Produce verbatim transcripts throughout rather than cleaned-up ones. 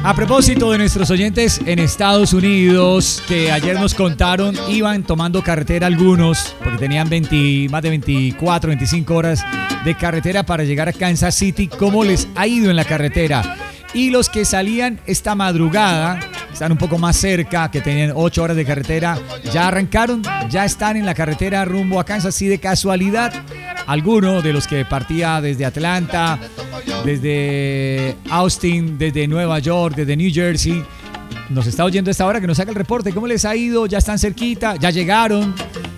A propósito de nuestros oyentes en Estados Unidos, que ayer nos contaron, iban tomando carretera algunos, porque tenían veinte, más de veinticuatro, veinticinco horas de carretera para llegar a Kansas City. ¿Cómo les ha ido en la carretera? Y los que salían esta madrugada, están un poco más cerca, que tenían ocho horas de carretera, ya arrancaron, ya están en la carretera rumbo a Kansas City. De casualidad, alguno de los que partía desde Atlanta, desde Austin, desde Nueva York, desde New Jersey, nos está oyendo a esta hora, que nos haga el reporte. ¿Cómo les ha ido? ¿Ya están cerquita? ¿Ya llegaron?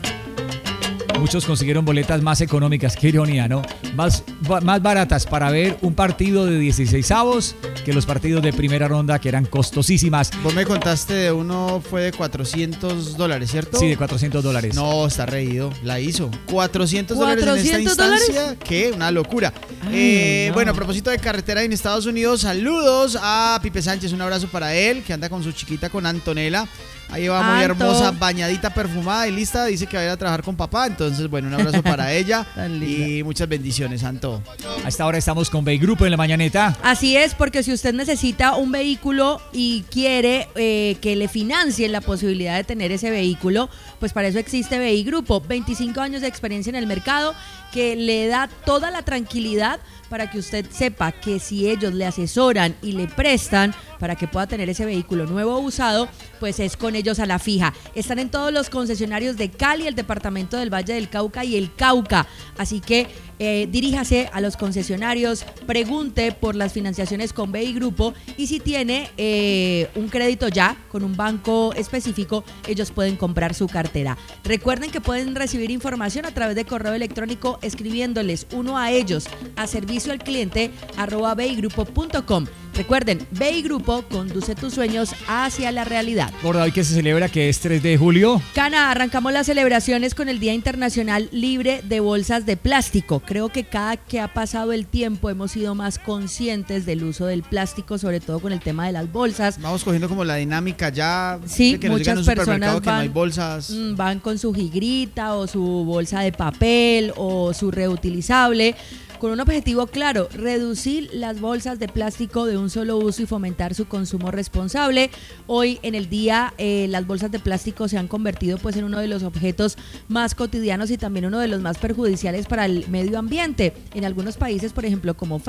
Muchos consiguieron boletas más económicas, qué ironía, ¿no? Más, más baratas para ver un partido de dieciseisavos que los partidos de primera ronda, que eran costosísimas. Vos me contaste de uno, fue de cuatrocientos dólares, ¿cierto? Sí, de cuatrocientos dólares. No, está reído, la hizo. cuatrocientos dólares en esta instancia. ¿Dólares? ¿Qué? Una locura. Ay, eh, no. Bueno, a propósito de carretera en Estados Unidos, saludos a Pipe Sánchez, un abrazo para él, que anda con su chiquita, con Antonella. Ahí va muy Anto. hermosa, bañadita, perfumada y lista. Dice que va a ir a trabajar con papá. Entonces, bueno, un abrazo para ella y muchas bendiciones, Anto. A esta hora estamos con Bay Grupo en la mañaneta. Así es, porque si usted necesita un vehículo y quiere eh, que le financien la posibilidad de tener ese vehículo, pues para eso existe Bay Grupo. veinticinco años de experiencia en el mercado, que le da toda la tranquilidad para que usted sepa que si ellos le asesoran y le prestan para que pueda tener ese vehículo nuevo o usado, pues es con ellos a la fija. Están en todos los concesionarios de Cali, el departamento del Valle del Cauca y el Cauca. Así que eh, diríjase a los concesionarios, pregunte por las financiaciones con B I Grupo y si tiene eh, un crédito ya con un banco específico, ellos pueden comprar su cartera. Recuerden que pueden recibir información a través de correo electrónico escribiéndoles uno a ellos a servicio al cliente arroba beigrupo punto com. Recuerden, B I Grupo conduce tus sueños hacia la realidad. Gorda, hoy que se celebra, que es tres de julio. Cana, arrancamos las celebraciones con el Día Internacional Libre de Bolsas de Plástico. Creo que cada que ha pasado el tiempo hemos sido más conscientes del uso del plástico, sobre todo con el tema de las bolsas. Vamos cogiendo como la dinámica ya, sí, de que nos muchas llegan a un personas supermercado van, que no hay bolsas. Van con su jigrita o su bolsa de papel o su reutilizable, con un objetivo claro: reducir las bolsas de plástico de un solo uso y fomentar su consumo responsable. Hoy en el día eh, las bolsas de plástico se han convertido pues en uno de los objetos más cotidianos y también uno de los más perjudiciales para el medio ambiente. En algunos países, por ejemplo, como